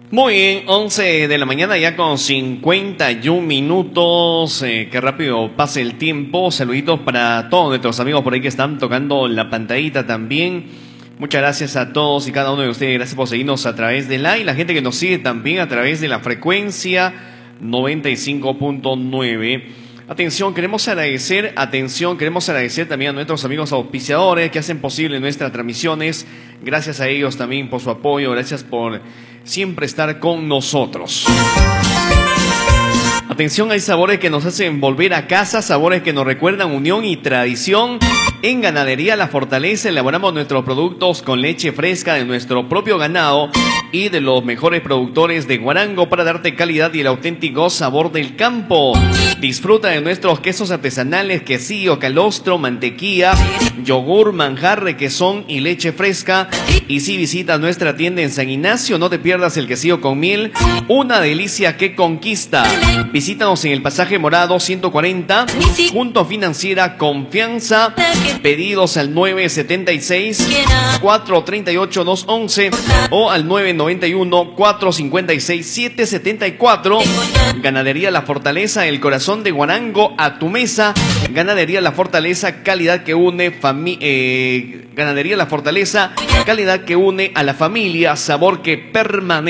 Muy bien, 11 de la mañana ya con 51 minutos. Qué rápido pasa el tiempo. Saluditos para todos nuestros amigos por ahí que están tocando la pantallita también. Muchas gracias a todos y cada uno de ustedes. Gracias por seguirnos a través de la gente que nos sigue también a través de la frecuencia 95.9. Atención, queremos agradecer también a nuestros amigos auspiciadores que hacen posible nuestras transmisiones. Gracias a ellos también por su apoyo, gracias por siempre estar con nosotros. Atención, hay sabores que nos hacen volver a casa, sabores que nos recuerdan unión y tradición. En Ganadería La Fortaleza elaboramos nuestros productos con leche fresca de nuestro propio ganado y de los mejores productores de Guarango para darte calidad y el auténtico sabor del campo. Disfruta de nuestros quesos artesanales, quesillo, calostro, mantequilla, yogur, manjar, requesón y leche fresca. Y si visitas nuestra tienda en San Ignacio, no te pierdas el quesillo con miel, una delicia que conquista. Visítanos en el pasaje Morado 140, junto a Financiera Confianza. Pedidos al 976-438-211 o al 991-456-774. Ganadería La Fortaleza, el corazón de Guarango a tu mesa. Ganadería La Fortaleza, calidad que une Ganadería La Fortaleza, calidad que une a la familia, sabor que permanece.